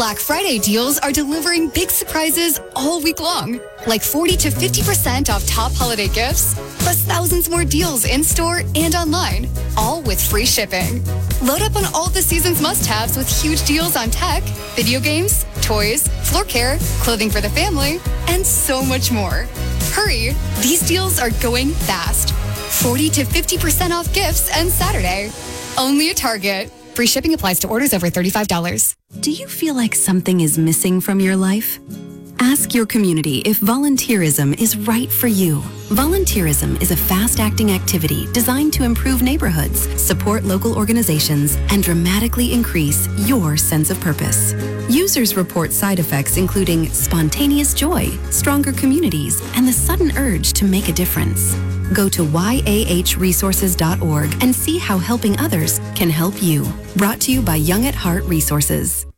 Black Friday deals are delivering big surprises all week long, like 40 to 50% off top holiday gifts, plus thousands more deals in-store and online, all with free shipping. Load up on all the season's must-haves with huge deals on tech, video games, toys, floor care, clothing for the family, and so much more. Hurry, these deals are going fast. 40 to 50% off gifts and Saturday. Only at Target. Free shipping applies to orders over $35. Do you feel like something is missing from your life? Ask your community if volunteerism is right for you. Volunteerism is a fast-acting activity designed to improve neighborhoods, support local organizations, and dramatically increase your sense of purpose. Users report side effects including spontaneous joy, stronger communities, and the sudden urge to make a difference. Go to yahresources.org and see how helping others can help you. Brought to you by Young at Heart Resources.